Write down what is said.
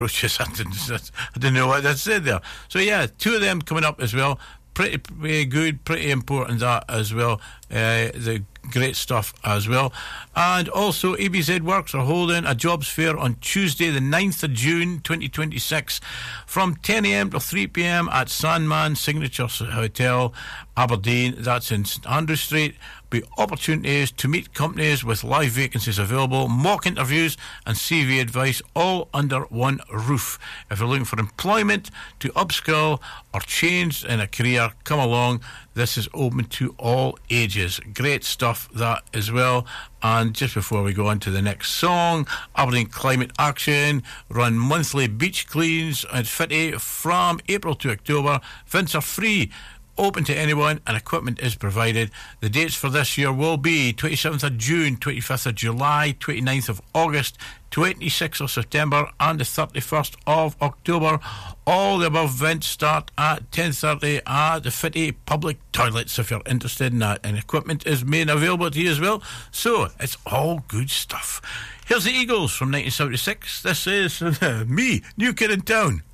Roaches. I didn't know what that said there. So yeah, two of them coming up as well. Pretty good, pretty important that as well. The great stuff as well. And also ABZ Works are holding a jobs fair on Tuesday the 9th of June 2026 from 10am to 3pm at Sandman Signature Hotel, Aberdeen. That's in St Andrew Street. Be opportunities to meet companies with live vacancies available, mock interviews and CV advice, all under one roof. If you're looking for employment, to upskill or change in a career, come along. This is open to all ages. Great stuff that as well. And just before we go on to the next song, Aberdeen Climate Action run monthly beach cleans at Fitty from April to October. Events are free, open to anyone, and equipment is provided. The dates for this year will be 27th of June, 25th of July, 29th of August, 26th of September and the 31st of October. All the above events start at 10:30 at the Fitty Public Toilets if you're interested in that, and equipment is made available to you as well, so it's all good stuff. Here's the Eagles from 1976. This is me, New Kid in Town.